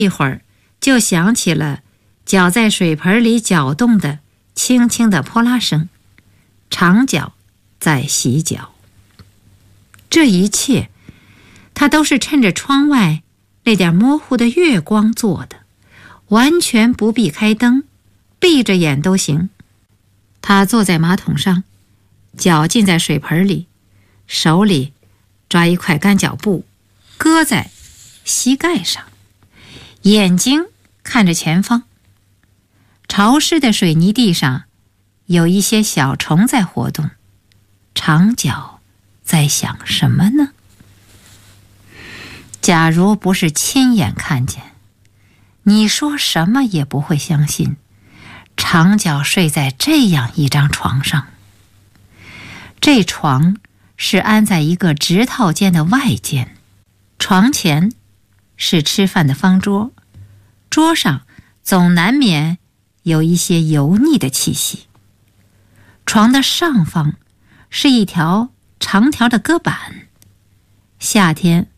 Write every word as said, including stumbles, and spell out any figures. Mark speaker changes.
Speaker 1: 一会儿就响起了脚在水盆里搅动的轻轻的泼啦声，长脚在洗脚。这一切他都是趁着窗外那点模糊的月光做的，完全不必开灯，闭着眼都行。他坐在马桶上，脚浸在水盆里，手里抓一块干脚布搁在膝盖上，眼睛看着前方。潮湿的水泥地上有一些小虫在活动，长脚在想什么呢？假如不是亲眼看见，你说什么也不会相信长脚睡在这样一张床上。这床是安在一个直套间的外间，床前是吃饭的方桌，桌上总难免有一些油腻的气息。床的上方是一条长条的搁板，夏天